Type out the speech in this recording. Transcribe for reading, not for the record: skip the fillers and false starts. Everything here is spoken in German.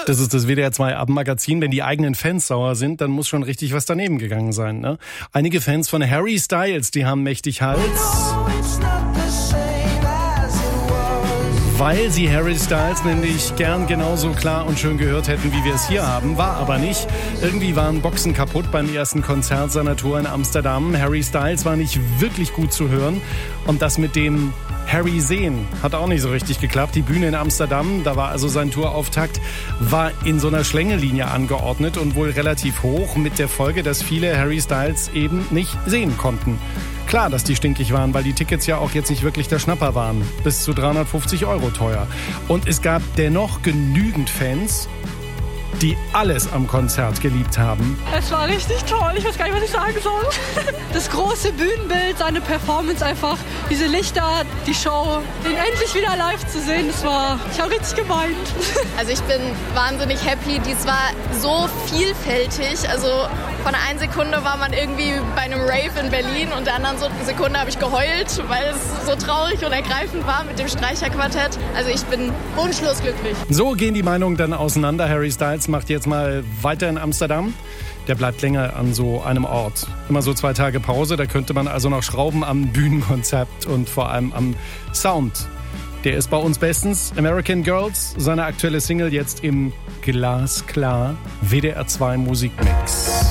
Das ist das WDR 2 Abendmagazin. Wenn die eigenen Fans sauer sind, dann muss schon richtig was daneben gegangen sein. Ne? Einige Fans von Harry Styles, die haben mächtig Hals, weil sie Harry Styles nämlich gern genauso klar und schön gehört hätten, wie wir es hier haben. War aber nicht. Irgendwie waren Boxen kaputt beim ersten Konzert seiner Tour in Amsterdam. Harry Styles war nicht wirklich gut zu hören. Und das mit dem Harry sehen hat auch nicht so richtig geklappt. Die Bühne in Amsterdam, da war also sein Tourauftakt, war in so einer Schlängelinie angeordnet und wohl relativ hoch, mit der Folge, dass viele Harry Styles eben nicht sehen konnten. Klar, dass die stinkig waren, weil die Tickets ja auch jetzt nicht wirklich der Schnapper waren. Bis zu 350 € teuer. Und es gab dennoch genügend Fans, die alles am Konzert geliebt haben. Es war richtig toll, ich weiß gar nicht, was ich sagen soll. Das große Bühnenbild, seine Performance einfach, diese Lichter, die Show, ihn endlich wieder live zu sehen, ich habe richtig geweint. Also ich bin wahnsinnig happy, dies war so vielfältig, also von der einen Sekunde war man irgendwie bei einem Rave in Berlin und der anderen Sekunde habe ich geheult, weil es so traurig und ergreifend war mit dem Streicherquartett. Also ich bin wunschlos glücklich. So gehen die Meinungen dann auseinander. Harry Styles macht jetzt mal weiter in Amsterdam. Der bleibt länger an so einem Ort. Immer so 2 Tage Pause, da könnte man also noch schrauben am Bühnenkonzept und vor allem am Sound. Der ist bei uns bestens. American Girls, seine aktuelle Single jetzt im glasklar WDR 2 Musikmix.